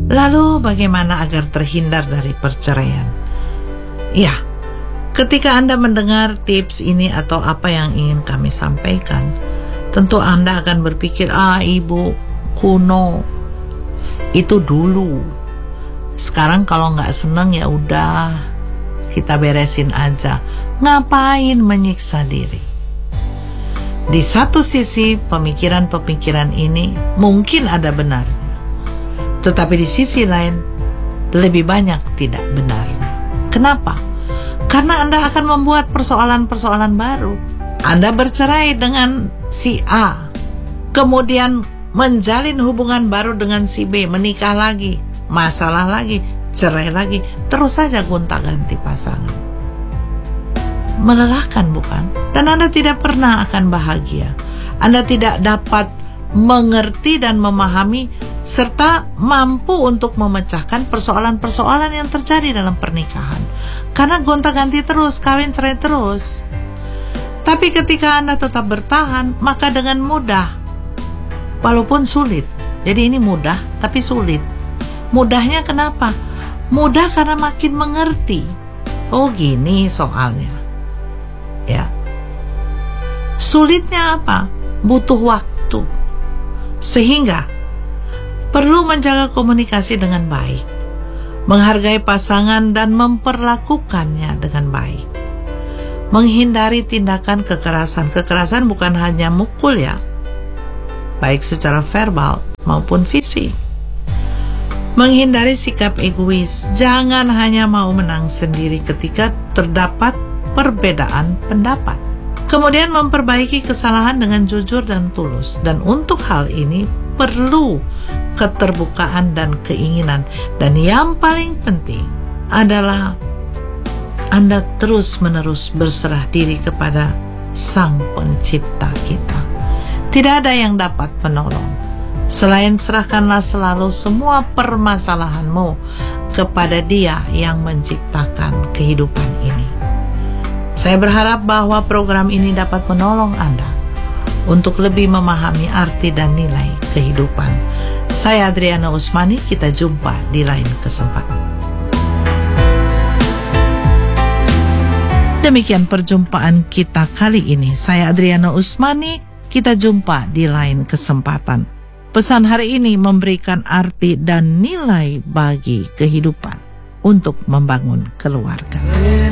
Lalu bagaimana agar terhindar dari perceraian? Ya, ketika Anda mendengar tips ini atau apa yang ingin kami sampaikan, tentu Anda akan berpikir, ibu kuno, itu dulu. Sekarang kalau nggak seneng ya udah, kita beresin aja. Ngapain menyiksa diri? Di satu sisi pemikiran-pemikiran ini mungkin ada benarnya, tetapi di sisi lain lebih banyak tidak benarnya. Kenapa? Karena Anda akan membuat persoalan-persoalan baru. Anda bercerai dengan si A, kemudian menjalin hubungan baru dengan si B, menikah lagi, masalah lagi, cerai lagi, terus saja gonta-ganti pasangan. Melelahkan bukan? Dan Anda tidak pernah akan bahagia. Anda tidak dapat mengerti dan memahami serta mampu untuk memecahkan persoalan-persoalan yang terjadi dalam pernikahan. Karena gonta-ganti terus, kawin cerai terus. Tapi ketika Anda tetap bertahan, maka dengan mudah, walaupun sulit. Jadi ini mudah tapi sulit. Mudahnya kenapa? Mudah karena makin mengerti. Oh gini soalnya. Ya. Sulitnya apa? Butuh waktu. Sehingga perlu menjaga komunikasi dengan baik, menghargai pasangan dan memperlakukannya dengan baik. Menghindari tindakan kekerasan. Kekerasan bukan hanya mukul ya, baik secara verbal maupun fisik. Menghindari sikap egois. Jangan hanya mau menang sendiri ketika terdapat perbedaan pendapat. Kemudian memperbaiki kesalahan dengan jujur dan tulus. Dan untuk hal ini perlu keterbukaan dan keinginan. Dan yang paling penting adalah Anda terus-menerus berserah diri kepada Sang Pencipta kita. Tidak ada yang dapat menolong selain serahkanlah selalu semua permasalahanmu kepada Dia yang menciptakan kehidupan ini. Saya berharap bahwa program ini dapat menolong Anda untuk lebih memahami arti dan nilai kehidupan. Saya Adriana Usmani, kita jumpa di lain kesempatan. Demikian perjumpaan kita kali ini. Saya Adriana Usmani, kita jumpa di lain kesempatan. Pesan hari ini memberikan arti dan nilai bagi kehidupan untuk membangun keluarga.